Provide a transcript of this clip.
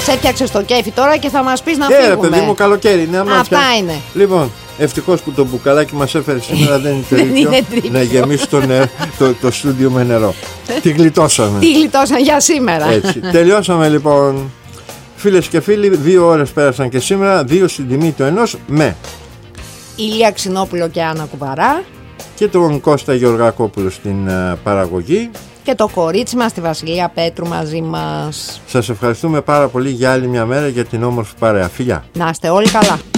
Μας έφτιαξες το κέφι τώρα και θα μας πεις να φύγουμε. Παιδί μου, καλοκαίρι είναι. Αυτά είναι. Λοιπόν, ευτυχώς που το μπουκαλάκι μας έφερε σήμερα δεν είναι τρίπιο. Να γεμίσει το στούντιο με νερό. Τη γλιτώσαμε. Τη γλιτώσαμε για σήμερα. Έτσι. Τελειώσαμε λοιπόν. Φίλες και φίλοι, 2 ώρες πέρασαν και σήμερα, 2 στην τιμή του ενός με Ηλία Ξινόπουλο και Άννα Κουβαρά και τον Κώστα Γεωργακόπουλο στην παραγωγή και το κορίτσι μας τη Βασιλεία Πέτρου μαζί μας. Σας ευχαριστούμε πάρα πολύ για άλλη μια μέρα για την όμορφη παρέα. Φιλιά. Να είστε όλοι καλά.